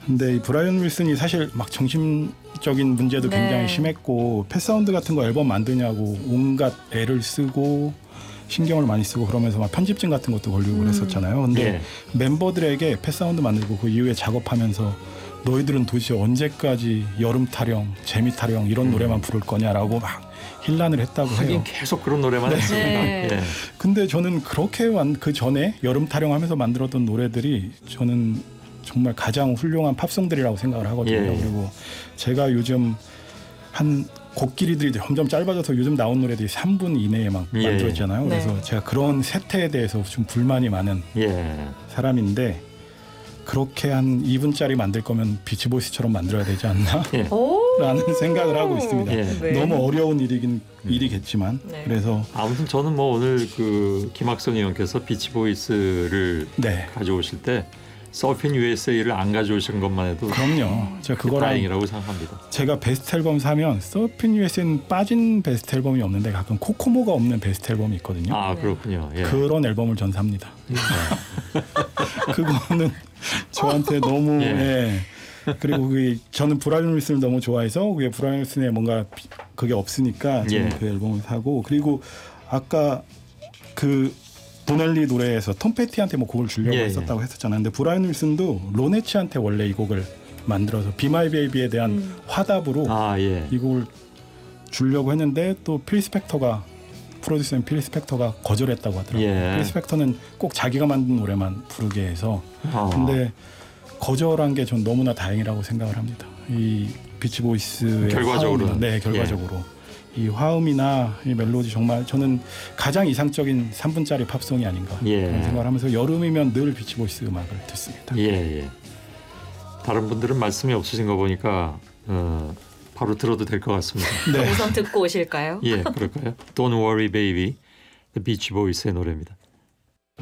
근데 이 브라이언 윌슨이 사실 막 정신적인 문제도 굉장히 심했고 펫사운드 같은 거 앨범 만드냐고 온갖 애를 쓰고 신경을 많이 쓰고 그러면서 막 편집증 같은 것도 걸리고 그랬었잖아요. 근데 멤버들에게 펫사운드 만들고 그 이후에 작업하면서 너희들은 도대체 언제까지 여름 타령, 재미 타령 이런 노래만 부를 거냐라고 막 힐난을 했다고 해요. 계속 그런 노래만 했습니다. 근데 저는 그렇게 그 전에 여름 타령하면서 만들었던 노래들이 저는 정말 가장 훌륭한 팝송들이라고 생각을 하거든요. 그리고 제가 요즘 한 곡 길이들이 점점 짧아져서 요즘 나온 노래들이 3분 이내에 막 만들었잖아요. 그래서 제가 그런 세태에 대해서 좀 불만이 많은 사람인데 일렇게 한 2분짜리 만들 거면 비치보이스처럼 만들어야 되지 않나? 라는 생각을 하고 있습니다. 너무 어려운 일이겠지만 그래서 아무튼 저는 뭐 오늘 그 김학선 의원께서 비치보이스를 가져오실 때 서핀 USA를 안 가져오신 것만 해도 그럼요. 제가 그거랑 다행이라고 생각합니다. 제가 베스트 앨범 사면 서핀 USA는 빠진 베스트 앨범이 없는데 가끔 코코모가 없는 베스트 앨범이 있거든요. 아 그렇군요. 그런 앨범을 전 삽니다. 그거는 저한테 너무 그리고 저는 브라이언 윌슨을 너무 좋아해서 그게 브라이언 윌슨의 뭔가 그게 없으니까 저는 그 앨범을 사고 그리고 아까 그 보넬리 노래에서 톰 패티한테 뭐 곡을 주려고 했었다고 했었잖아요. 근데 브라이언 윌슨도 로네치한테 원래 이 곡을 만들어서 비 마이 베이비에 대한 화답으로 이 곡을 주려고 했는데 또 필 스펙터가 프로듀서인 필 스펙터가 거절했다고 하더라고요. 필 스펙터는 꼭 자기가 만든 노래만 부르게 해서 근데 거절한 게 전 너무나 다행이라고 생각을 합니다. 이 비치보이스의 결과적으로 결과적으로 이 화음이나 이 멜로디 정말 저는 가장 이상적인 3분짜리 팝송이 아닌가 그런 생각을 하면서 여름이면 늘 비치보이스 음악을 듣습니다. 다른 분들은 말씀이 없으신 거 보니까 바로 들어도 될 것 같습니다. 우선 듣고 오실까요? 그럴까요? Don't Worry Baby, The Beach Boys의 노래입니다.